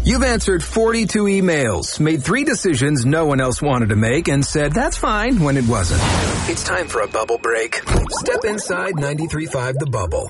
You've answered 42 emails, made 3 decisions no one else wanted to make, and said that's fine when it wasn't. It's time for a bubble break. Step inside 93.5 The Bubble.